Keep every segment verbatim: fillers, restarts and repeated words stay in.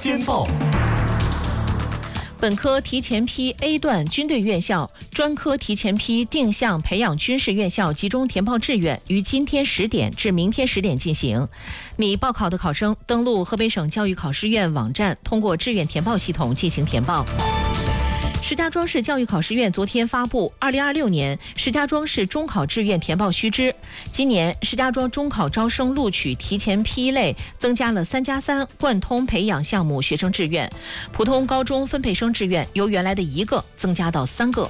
先报。 本科提前批 A 段军队院校，专科提前批定向培养军事院校集中填报志愿于今天十点至明天十点进行。拟报考的考生登录河北省教育考试院网站，通过志愿填报系统进行填报。石家庄市教育考试院昨天发布二零二六年石家庄市中考志愿填报须知。今年石家庄中考招生录取提前批类增加了三加三贯通培养项目学生志愿，普通高中分配生志愿由原来的一个增加到三个。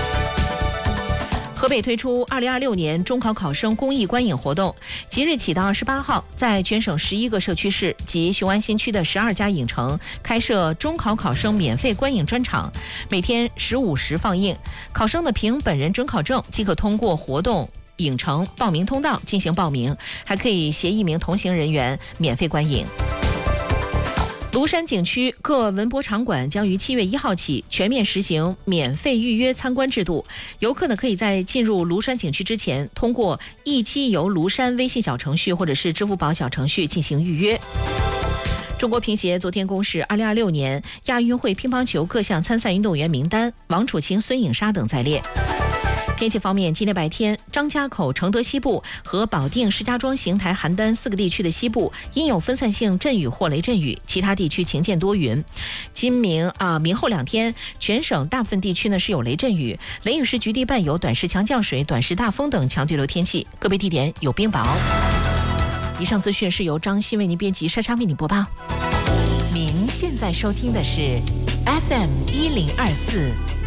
河北推出二零二六年中考考生公益观影活动，即日起到二十八号，在全省十一个社区市及雄安新区的十二家影城开设中考考生免费观影专场，每天十五时放映。考生的凭本人准考证即可通过活动影城报名通道进行报名，还可以携一名同行人员免费观影。庐山景区各文博场馆将于七月一号起全面实行免费预约参观制度，游客呢可以在进入庐山景区之前，通过一机游庐山微信小程序或者是支付宝小程序进行预约。中国乒协昨天公示二零二六年亚运会乒乓球各项参赛运动员名单，王楚钦、孙颖莎等在列。天气方面，今天白天，张家口、承德西部和保定、石家庄、邢台、邯郸四个地区的西部因有分散性阵雨或雷阵雨，其他地区晴间多云。今明啊明后两天，全省大部分地区呢是有雷阵雨，雷雨时局地伴有短时强降水、短时大风等强对流天气，个别地点有冰雹。以上资讯是由张希为您编辑，莎莎为您播报。 您现在收听的是 F M 一零二四